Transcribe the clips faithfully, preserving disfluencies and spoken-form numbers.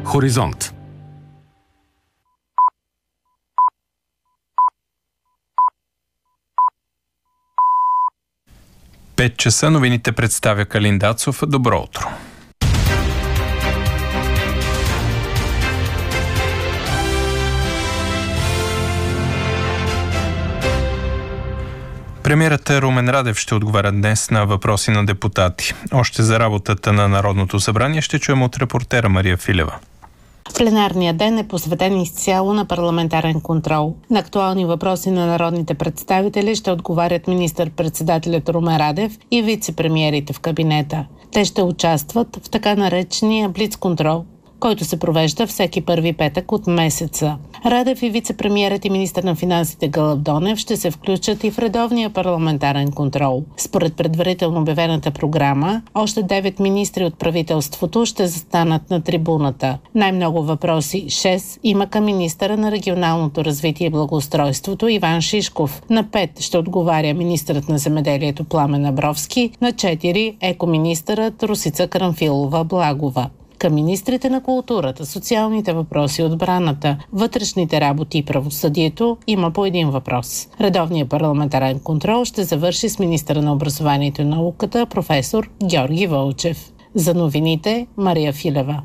Хоризонт. Пет часа новините представя Калин Дацов. Добро утро. Премиерът Румен Радев ще отговаря днес на въпроси на депутати. Още за работата на Народното събрание ще чуем от репортера Мария Филева. Пленарният ден е посветен изцяло на парламентарен контрол. На актуални въпроси на народните представители ще отговарят министър-председателят Румен Радев и вице-премиерите в кабинета. Те ще участват в така наречения блиц-контрол, който се провежда всеки първи петък от месеца. Радев и вице-премиерът и министър на финансите Гълъб Донев ще се включат и в редовния парламентарен контрол. Според предварително обявената програма, още девет министри от правителството ще застанат на трибуната. Най-много въпроси, шест, има към министъра на регионалното развитие и благоустройството Иван Шишков. На пет ще отговаря министърът на земеделието Пламен Абровски, на четири екоминистърът Росица Карамфилова-Благова. Към министрите на културата, социалните въпроси, отбраната, вътрешните работи и правосъдието има по един въпрос. Редовният парламентарен контрол ще завърши с министъра на образованието и науката професор Георги Вълчев. За новините Мария Филева.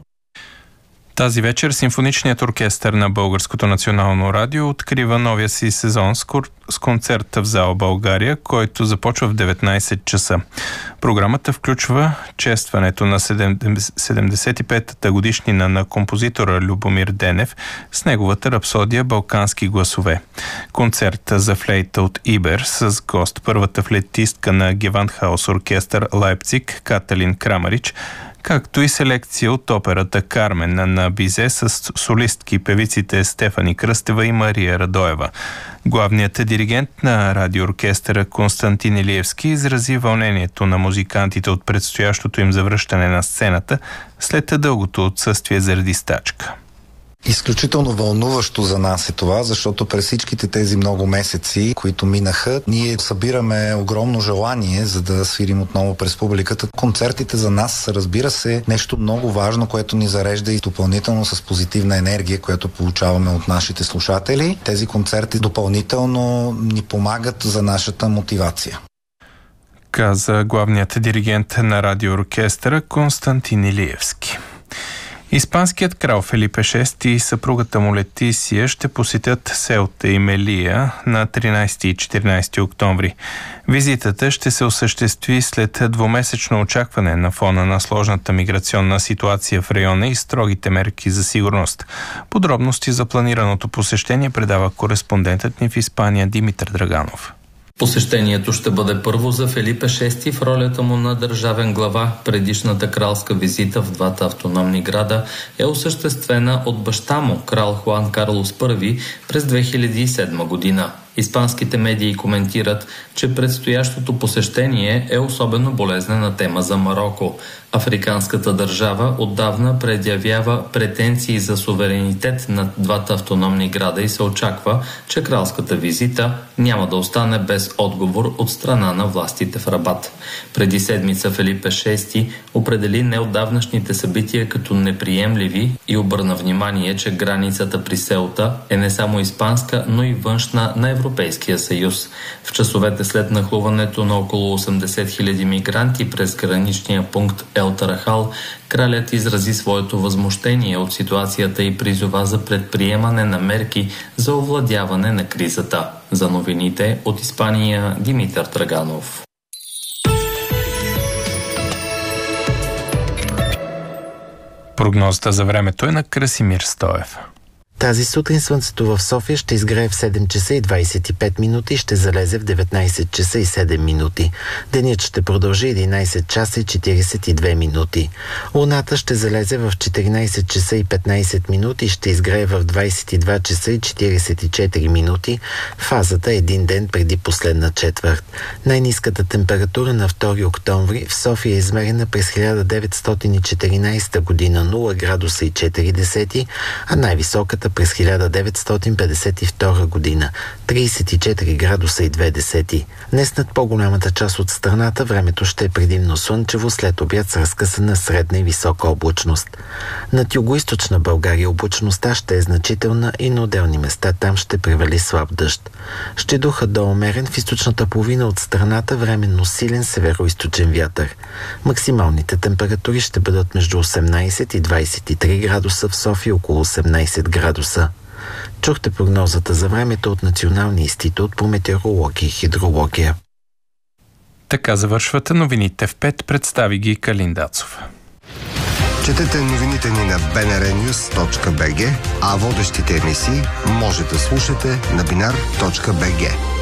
Тази вечер Симфоничният оркестър на Българското национално радио открива новия си сезон с, кур... с концерт в зала България, който започва в деветнайсет часа. Програмата включва честването на седемдесет и петата годишнина на композитора Любомир Денев с неговата рапсодия «Балкански гласове». Концерт за флейта от Ибер с гост първата флейтистка на Гевандхаус оркестър Лайпциг Каталин Крамарич, както и селекция от операта «Кармен» на Бизе с солистки певиците Стефани Кръстева и Мария Радоева. Главният диригент на радиооркестъра Константин Илиевски изрази вълнението на музикантите от предстоящото им завръщане на сцената след дългото отсъствие заради стачка. Изключително вълнуващо за нас е това, защото през всичките тези много месеци, които минаха, ние събираме огромно желание, за да свирим отново през публиката. Концертите за нас са, разбира се, нещо много важно, което ни зарежда и допълнително с позитивна енергия, която получаваме от нашите слушатели. Тези концерти допълнително ни помагат за нашата мотивация, каза главният диригент на радиооркестъра Константин Илиевски. Испанският крал Фелипе шести и съпругата му Летисия ще посетят Селта и Мелия на тринайсети и четиринайсети октомври. Визитата ще се осъществи след двумесечно очакване на фона на сложната миграционна ситуация в района и строгите мерки за сигурност. Подробности за планираното посещение предава кореспондентът ни в Испания Димитър Драганов. Посещението ще бъде първо за Фелипе шести в ролята му на държавен глава. Предишната кралска визита в двата автономни града е осъществена от баща му, крал Хуан Карлос първи, през две хиляди и седма година. Испанските медии коментират, че предстоящото посещение е особено болезнена тема за Мароко. Африканската държава отдавна предявява претенции за суверенитет над двата автономни града и се очаква, че кралската визита няма да остане без отговор от страна на властите в Рабат. Преди седмица Фелипе шести определи неотдавнашните събития като неприемливи и обърна внимание, че границата при Селта е не само испанска, но и външна на Европейския съюз. В часовете след нахлуването на около осемдесет хиляди мигранти през граничния пункт Ел Тарахал, кралят изрази своето възмущение от ситуацията и призова за предприемане на мерки за овладяване на кризата. За новините от Испания Димитър Драганов. Прогнозата за времето е на Красимир Стоев. Тази сутрин слънцето в София ще изгрее в седем часа и двайсет и пет минути и ще залезе в деветнайсет часа и седем минути. Денят ще продължи единайсет часа и четирийсет и две минути. Луната ще залезе в четиринайсет часа и петнайсет минути и ще изгрее в двайсет и два часа и четирийсет и четири минути. Фазата е един ден преди последна четвърт. Най-ниската температура на втори октомври в София е измерена през хиляда деветстотин и четиринайсета година нула градуса и четири десети, а най-високата през хиляда деветстотин петдесет и втора година – тридесет и четири градуса и две десети. Днес над по-голямата част от страната времето ще е предимно слънчево, след обяд с разкъсана средна и висока облачност. Над югоизточна България облачността ще е значителна и на отделни места там ще превали слаб дъжд. Ще духа до умерен в източната половина от страната временно силен североизточен вятър. Максималните температури ще бъдат между осемнадесет и двадесет и три градуса, в София около осемнадесет градуса. Чухте прогнозата за времето от Националния институт по метеорология и хидрология. Така завършват новините в пет, представи ги Калин Дацов. Четете новините ни на би ен ар нюз точка би джи, а водещите емисии може да слушате на бинар точка би джи.